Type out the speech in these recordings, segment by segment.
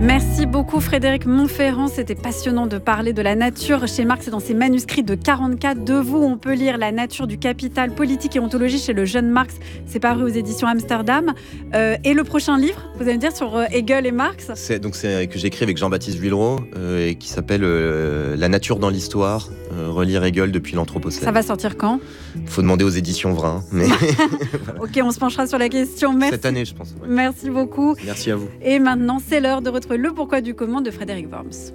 Merci beaucoup Frédéric Montferrand, c'était passionnant de parler de la nature chez Marx et dans ses manuscrits de 44 de vous. On peut lire La nature du capital, politique et ontologie chez le jeune Marx, c'est paru aux éditions Amsterdam. Et le prochain livre, vous allez me dire, sur Hegel et Marx? C'est que j'écris avec Jean-Baptiste Vuillereau et qui s'appelle La nature dans l'histoire, relire Hegel depuis l'Anthropocène. Ça va sortir quand? Il faut demander aux éditions Vrin. Mais voilà. Ok, on se penchera sur la question. Merci. Cette année, je pense. Ouais. Merci beaucoup. Merci à vous. Et maintenant, c'est l'heure de retrouver le pourquoi du comment de Frédéric Worms.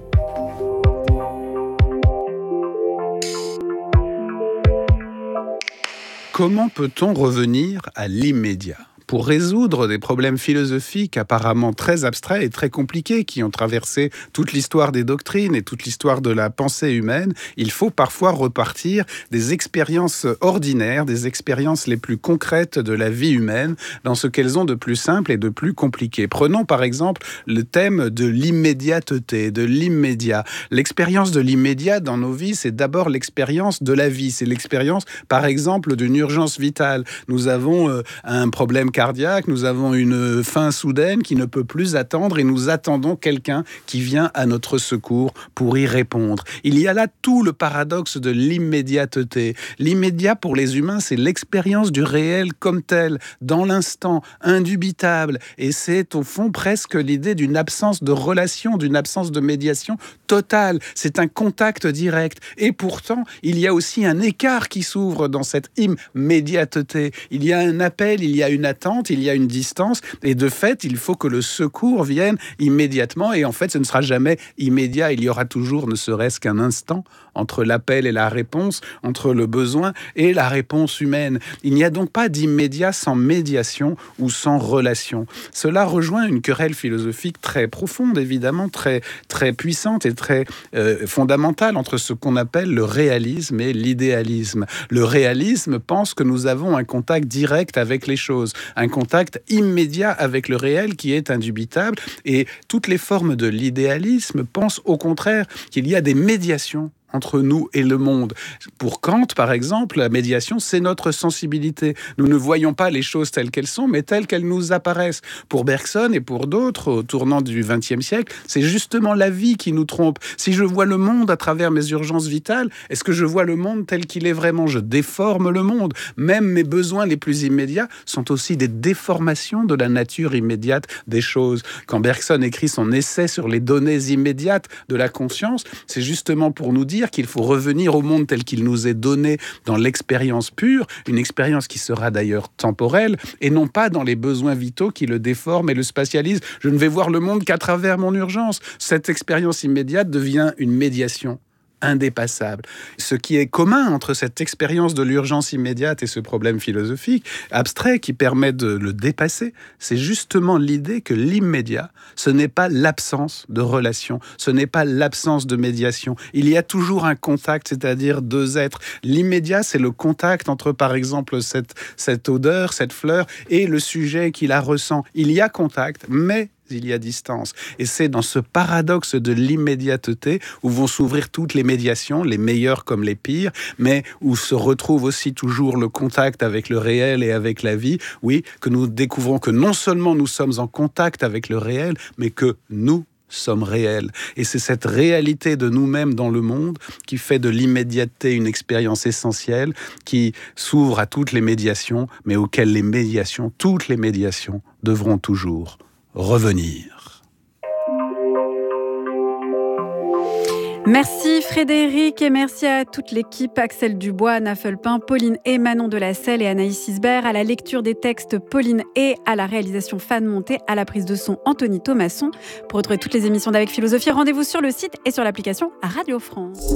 Comment peut-on revenir à l'immédiat ? Pour résoudre des problèmes philosophiques apparemment très abstraits et très compliqués qui ont traversé toute l'histoire des doctrines et toute l'histoire de la pensée humaine, il faut parfois repartir des expériences ordinaires, des expériences les plus concrètes de la vie humaine, dans ce qu'elles ont de plus simple et de plus compliqué. Prenons par exemple le thème de l'immédiateté, de l'immédiat. L'expérience de l'immédiat dans nos vies, c'est d'abord l'expérience de la vie. C'est l'expérience, par exemple, d'une urgence vitale. Nous avons un problème cardiaque, nous avons une faim soudaine qui ne peut plus attendre et nous attendons quelqu'un qui vient à notre secours pour y répondre. Il y a là tout le paradoxe de l'immédiateté. L'immédiat pour les humains, c'est l'expérience du réel comme tel, dans l'instant, indubitable. Et c'est au fond presque l'idée d'une absence de relation, d'une absence de médiation totale. C'est un contact direct. Et pourtant, il y a aussi un écart qui s'ouvre dans cette immédiateté. Il y a un appel, il y a une attente, il y a une distance, et de fait, il faut que le secours vienne immédiatement, et en fait, ce ne sera jamais immédiat, il y aura toujours, ne serait-ce qu'un instant, entre l'appel et la réponse, entre le besoin et la réponse humaine. Il n'y a donc pas d'immédiat sans médiation ou sans relation. Cela rejoint une querelle philosophique très profonde, évidemment, très, très puissante et très fondamentale entre ce qu'on appelle le réalisme et l'idéalisme. Le réalisme pense que nous avons un contact direct avec les choses, un contact immédiat avec le réel qui est indubitable, et toutes les formes de l'idéalisme pensent au contraire qu'il y a des médiations entre nous et le monde. Pour Kant, par exemple, la médiation, c'est notre sensibilité. Nous ne voyons pas les choses telles qu'elles sont, mais telles qu'elles nous apparaissent. Pour Bergson et pour d'autres, au tournant du XXe siècle, c'est justement la vie qui nous trompe. Si je vois le monde à travers mes urgences vitales, est-ce que je vois le monde tel qu'il est vraiment? Je déforme le monde. Même mes besoins les plus immédiats sont aussi des déformations de la nature immédiate des choses. Quand Bergson écrit son essai sur les données immédiates de la conscience, c'est justement pour nous dire qu'il faut revenir au monde tel qu'il nous est donné dans l'expérience pure, une expérience qui sera d'ailleurs temporelle, et non pas dans les besoins vitaux qui le déforment et le spatialisent. Je ne vais voir le monde qu'à travers mon urgence. Cette expérience immédiate devient une médiation indépassable. Ce qui est commun entre cette expérience de l'urgence immédiate et ce problème philosophique abstrait qui permet de le dépasser, c'est justement l'idée que l'immédiat, ce n'est pas l'absence de relation, ce n'est pas l'absence de médiation. Il y a toujours un contact, c'est-à-dire deux êtres. L'immédiat, c'est le contact entre, par exemple, cette odeur, cette fleur, et le sujet qui la ressent. Il y a contact, mais il y a distance. Et c'est dans ce paradoxe de l'immédiateté où vont s'ouvrir toutes les médiations, les meilleures comme les pires, mais où se retrouve aussi toujours le contact avec le réel et avec la vie, oui, que nous découvrons que non seulement nous sommes en contact avec le réel, mais que nous sommes réels. Et c'est cette réalité de nous-mêmes dans le monde qui fait de l'immédiateté une expérience essentielle, qui s'ouvre à toutes les médiations, mais auxquelles toutes les médiations devront toujours revenir. Merci Frédéric et merci à toute l'équipe, Axel Dubois, Anna Fulpin, Pauline et Manon Delacelle et Anaïs Isbert, à la lecture des textes Pauline et à la réalisation Fan Monté, à la prise de son Anthony Thomasson. Pour retrouver toutes les émissions d'Avec Philosophie, rendez-vous sur le site et sur l'application Radio France.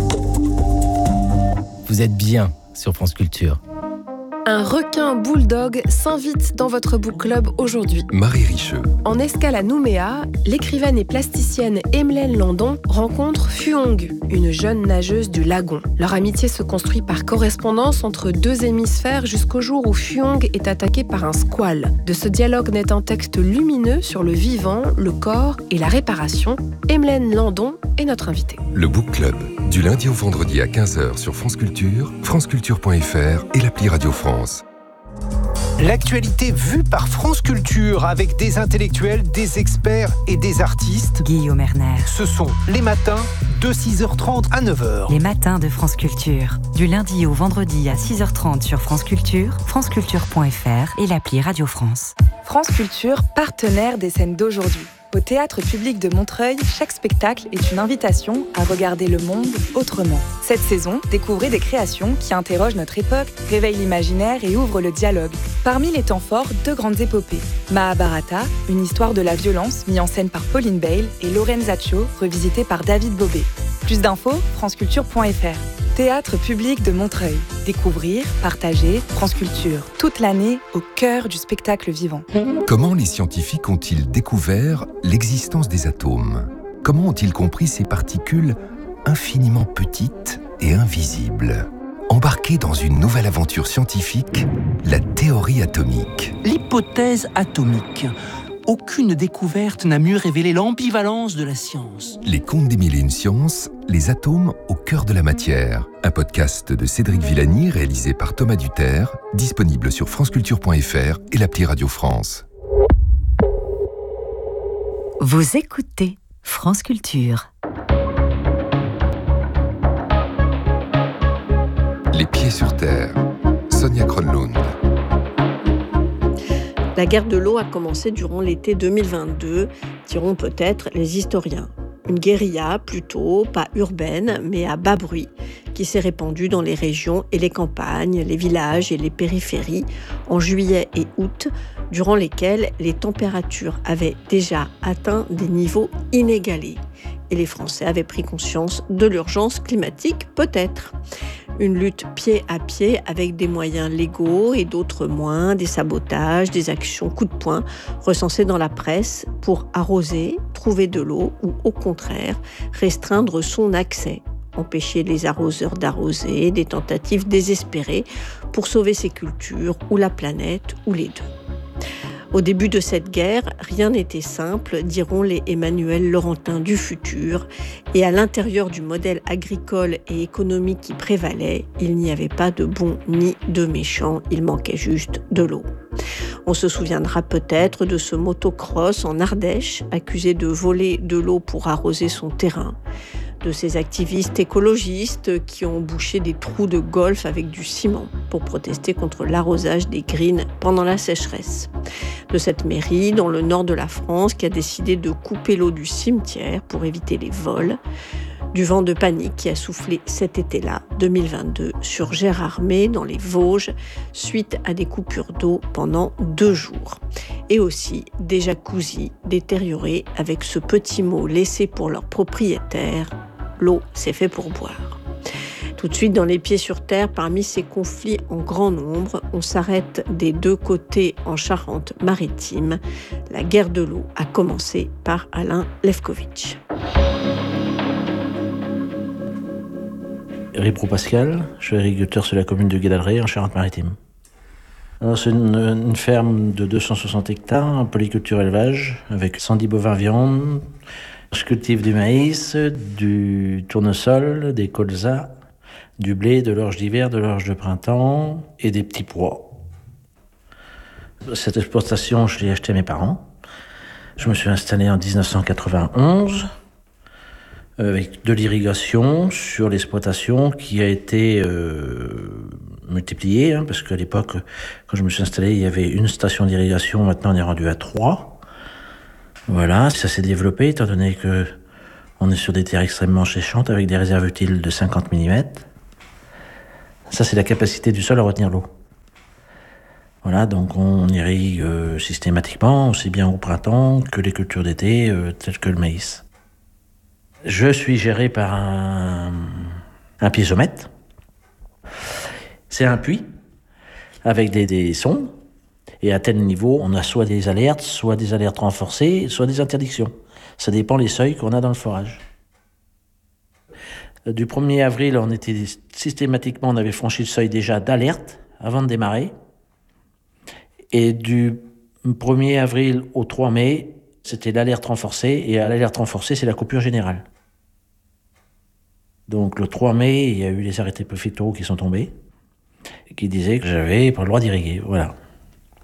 Vous êtes bien sur France Culture. Un requin bulldog s'invite dans votre book club aujourd'hui. Marie Richeux. En escale à Nouméa, l'écrivaine et plasticienne Emlène Landon rencontre Fuong, une jeune nageuse du lagon. Leur amitié se construit par correspondance entre deux hémisphères jusqu'au jour où Fuong est attaqué par un squale. De ce dialogue naît un texte lumineux sur le vivant, le corps et la réparation. Emlène Landon est notre invitée. Le book club, du lundi au vendredi à 15h sur France Culture, franceculture.fr et l'appli Radio France. L'actualité vue par France Culture avec des intellectuels, des experts et des artistes. Guillaume Erner. Ce sont les matins de 6h30 à 9h. Les matins de France Culture. Du lundi au vendredi à 6h30 sur France Culture, franceculture.fr et l'appli Radio France. France Culture, partenaire des scènes d'aujourd'hui. Au Théâtre Public de Montreuil, chaque spectacle est une invitation à regarder le monde autrement. Cette saison, découvrez des créations qui interrogent notre époque, réveillent l'imaginaire et ouvrent le dialogue. Parmi les temps forts, 2 grandes épopées. Mahabharata, une histoire de la violence mise en scène par Pauline Bale, et Lorenzaccio, revisité par David Bobet. Plus d'infos, franceculture.fr. Théâtre Public de Montreuil. Découvrir, partager, France Culture. Toute l'année, au cœur du spectacle vivant. Comment les scientifiques ont-ils découvert l'existence des atomes ? Comment ont-ils compris ces particules infiniment petites et invisibles ? Embarqués dans une nouvelle aventure scientifique, la théorie atomique. L'hypothèse atomique. Aucune découverte n'a mieux révélé l'ambivalence de la science. Les contes des mille et une sciences, les atomes au cœur de la matière. Un podcast de Cédric Villani réalisé par Thomas Duterre, disponible sur franceculture.fr et l'appli Radio France. Vous écoutez France Culture. Les pieds sur terre. Sonia Kronlund. La guerre de l'eau a commencé durant l'été 2022, diront peut-être les historiens. Une guérilla plutôt, pas urbaine, mais à bas bruit, qui s'est répandue dans les régions et les campagnes, les villages et les périphéries en juillet et août, durant lesquels les températures avaient déjà atteint des niveaux inégalés. Et les Français avaient pris conscience de l'urgence climatique, peut-être. Une lutte pied à pied avec des moyens légaux et d'autres moins, des sabotages, des actions coup de poing recensées dans la presse pour arroser, trouver de l'eau ou au contraire restreindre son accès, empêcher les arroseurs d'arroser, des tentatives désespérées pour sauver ses cultures ou la planète ou les deux. Au début de cette guerre, rien n'était simple, diront les Emmanuel Laurentin du futur, et à l'intérieur du modèle agricole et économique qui prévalait, il n'y avait pas de bons ni de méchants, il manquait juste de l'eau. On se souviendra peut-être de ce motocross en Ardèche, accusé de voler de l'eau pour arroser son terrain, de ces activistes écologistes qui ont bouché des trous de golf avec du ciment pour protester contre l'arrosage des greens pendant la sécheresse. De cette mairie dans le nord de la France qui a décidé de couper l'eau du cimetière pour éviter les vols. Du vent de panique qui a soufflé cet été-là, 2022, sur Gérardmer dans les Vosges, suite à des coupures d'eau pendant 2 jours. Et aussi des jacuzzis détériorés avec ce petit mot laissé pour leurs propriétaires, l'eau c'est fait pour boire. Tout de suite dans les pieds sur terre, parmi ces conflits en grand nombre, on s'arrête des 2 côtés en Charente-Maritime. La guerre de l'eau a commencé par Alain Lefkovitch. Ripro Pascal, je suis agriculteur sur la commune de Guédalré en Charente-Maritime. Alors, c'est une ferme de 260 hectares, en polyculture élevage, avec 110 bovins viande. Je cultive du maïs, du tournesol, des colzas, du blé, de l'orge d'hiver, de l'orge de printemps et des petits pois. Cette exploitation, je l'ai achetée à mes parents. Je me suis installé en 1991 avec de l'irrigation sur l'exploitation qui a été multipliée, parce qu'à l'époque, quand je me suis installé, il y avait une station d'irrigation, maintenant on est rendu à 3. Voilà, ça s'est développé étant donné que on est sur des terres extrêmement séchantes avec des réserves utiles de 50 mm. Ça, c'est la capacité du sol à retenir l'eau. Voilà, donc on irrigue systématiquement, aussi bien au printemps que les cultures d'été, telles que le maïs. Je suis géré par un piézomètre. C'est un puits avec des sondes. Et à tel niveau, on a soit des alertes renforcées, soit des interdictions. Ça dépend les seuils qu'on a dans le forage. Du 1er avril, on avait franchi le seuil déjà d'alerte avant de démarrer. Et du 1er avril au 3 mai, c'était l'alerte renforcée. Et à l'alerte renforcée, c'est la coupure générale. Donc le 3 mai, il y a eu les arrêtés préfectoraux qui sont tombés, qui disaient que j'avais pas le droit d'irriguer. Voilà.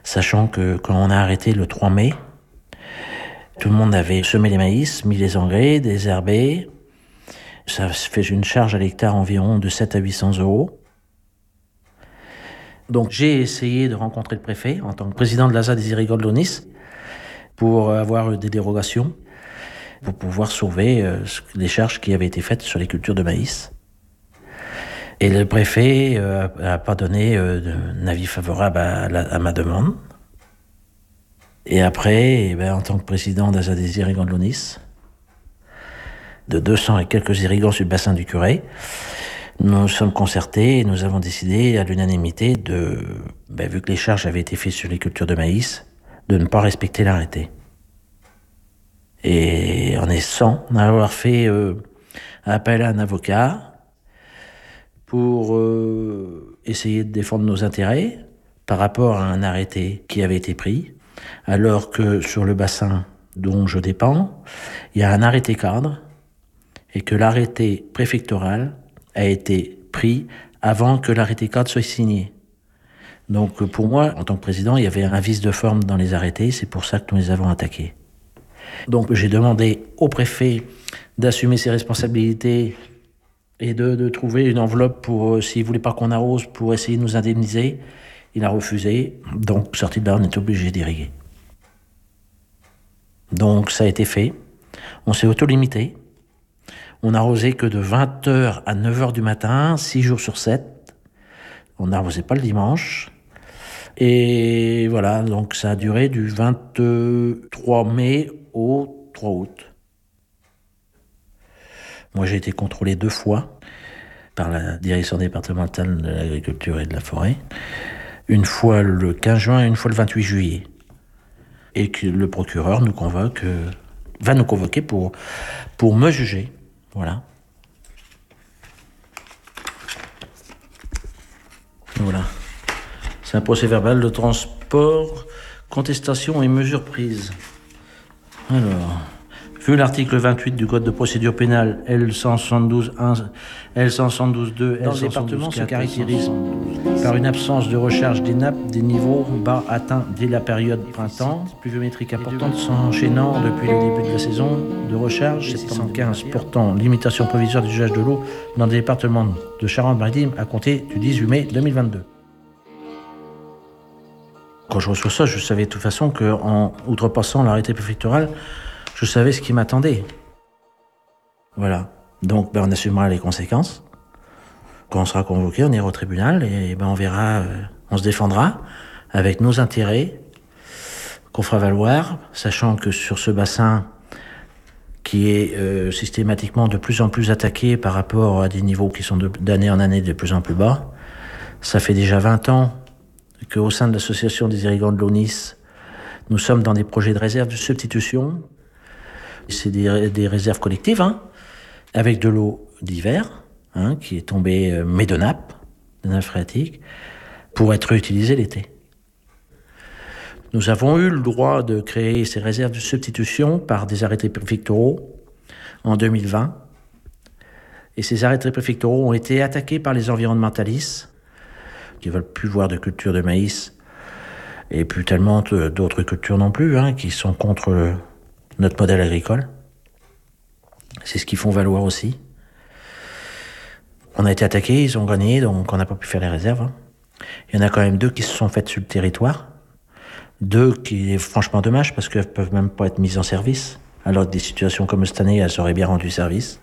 sachant que quand on a arrêté le 3 mai, tout le monde avait semé les maïs, mis les engrais, désherbé. Ça fait une charge à l'hectare environ de 7 à 800 €. Donc j'ai essayé de rencontrer le préfet en tant que président de l'ASA des Irigoles de l'ONIS pour avoir des dérogations, pour pouvoir sauver les charges qui avaient été faites sur les cultures de maïs. Et le préfet n'a pas donné d'avis favorable à ma demande. Et après, en tant que président d'ASA des Irrigants de l'ONIS, de 200 et quelques irrigants sur le bassin du Curé, nous sommes concertés et nous avons décidé à l'unanimité vu que les charges avaient été faites sur les cultures de maïs, de ne pas respecter l'arrêté. Et on est 100 à avoir fait appel à un avocat pour essayer de défendre nos intérêts par rapport à un arrêté qui avait été pris, alors que sur le bassin dont je dépends, il y a un arrêté cadre et que l'arrêté préfectoral a été pris avant que l'arrêté cadre soit signé. Donc pour moi, en tant que président, il y avait un vice de forme dans les arrêtés, c'est pour ça que nous les avons attaqués. Donc j'ai demandé au préfet d'assumer ses responsabilités et de trouver une enveloppe pour, s'il ne voulait pas qu'on arrose, pour essayer de nous indemniser. Il a refusé, donc sorti de là, on est obligé d'irriguer. Donc ça a été fait, on s'est auto-limité. On n'arrosait que de 20h à 9h du matin, 6 jours sur 7. On n'arrosait pas le dimanche. Et voilà, donc ça a duré du 23 mai au 3 août. Moi, j'ai été contrôlé 2 fois par la direction départementale de l'agriculture et de la forêt. Une fois le 15 juin et une fois le 28 juillet. Et que le procureur va nous convoquer pour me juger. Voilà. Voilà. C'est un procès verbal de transport, contestation et mesures prises. Alors, vu l'article 28 du Code de procédure pénale L172.1, L172.2, L172.4, le département se caractérise par une absence de recharge des nappes, des niveaux bas atteints dès la période printemps, pluviométrique importante s'enchaînant depuis le début de la saison de recharge, 715 portant limitation provisoire du usage de l'eau dans le département de Charente-Maritime à compter du 18 mai 2022. Quand je reçois ça, je savais de toute façon qu'en outrepassant l'arrêté préfectoral, je savais ce qui m'attendait. Voilà. Donc, on assumera les conséquences. Quand on sera convoqué, on ira au tribunal et on verra, on se défendra avec nos intérêts qu'on fera valoir, sachant que sur ce bassin qui est systématiquement de plus en plus attaqué par rapport à des niveaux qui sont d'année en année de plus en plus bas, ça fait déjà 20 ans qu'au sein de l'association des irrigants de l'ONIS, nous sommes dans des projets de réserve de substitution. C'est des réserves collectives, avec de l'eau d'hiver, qui est tombée, mais de nappe phréatique, pour être réutilisée l'été. Nous avons eu le droit de créer ces réserves de substitution par des arrêtés préfectoraux en 2020. Et ces arrêtés préfectoraux ont été attaqués par les environnementalistes, qui ne veulent plus voir de culture de maïs, et plus tellement d'autres cultures non plus, qui sont contre notre modèle agricole. C'est ce qu'ils font valoir aussi. On a été attaqués, ils ont gagné, donc on n'a pas pu faire les réserves. Il y en a quand même 2 qui se sont faites sur le territoire. 2 qui est franchement dommage parce qu'elles ne peuvent même pas être mises en service. Alors que des situations comme cette année, elles auraient bien rendu service.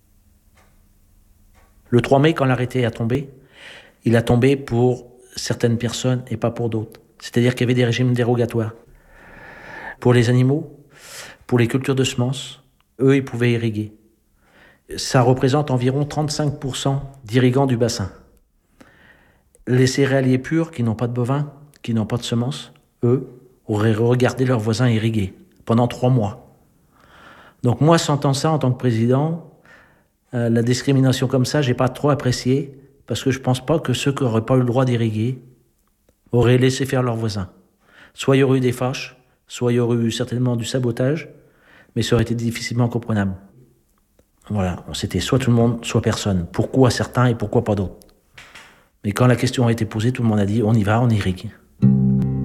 Le 3 mai, quand l'arrêté a tombé, il a tombé pour certaines personnes et pas pour d'autres. C'est-à-dire qu'il y avait des régimes dérogatoires. Pour les animaux, pour les cultures de semences, eux, ils pouvaient irriguer. Ça représente environ 35% d'irrigants du bassin. Les céréaliers purs, qui n'ont pas de bovins, qui n'ont pas de semences, eux, auraient regardé leurs voisins irriguer pendant 3 mois. Donc moi, sentant ça en tant que président, la discrimination comme ça, j'ai pas trop apprécié, parce que je pense pas que ceux qui n'auraient pas eu le droit d'irriguer auraient laissé faire leurs voisins. Soit il y aurait eu des fâches, soit il y aurait eu certainement du sabotage, mais ça aurait été difficilement comprenable. Voilà, c'était soit tout le monde, soit personne. Pourquoi certains et pourquoi pas d'autres? Mais quand la question a été posée, tout le monde a dit on y va, on irrigue.